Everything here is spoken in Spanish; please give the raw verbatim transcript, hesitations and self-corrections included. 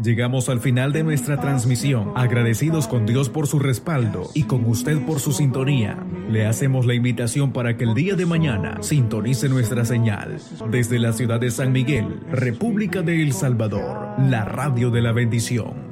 Llegamos al final de nuestra transmisión, agradecidos con Dios por su respaldo y con usted por su sintonía. Le hacemos la invitación para que el día de mañana sintonice nuestra señal. Desde la ciudad de San Miguel, República de El Salvador, la radio de la bendición.